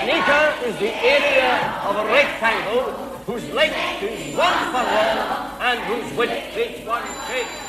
An acre is the area of a rectangle whose length is 1 furlong and whose width is 1 cubit.